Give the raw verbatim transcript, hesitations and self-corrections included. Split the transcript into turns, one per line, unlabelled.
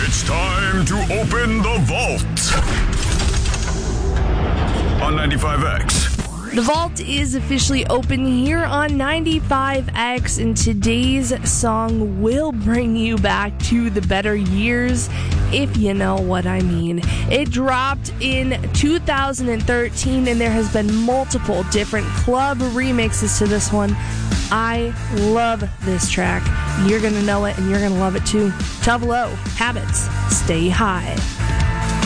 It's time to open the vault on ninety-five X.
The vault is officially open here on ninety-five X, and today's song will bring you back to the better years, if you know what I mean. It dropped in two thousand thirteen, and there has been multiple different club remixes to this one. I love this track. You're going to know it, and you're going to love it too. Tove Lo, Habits, Stay High.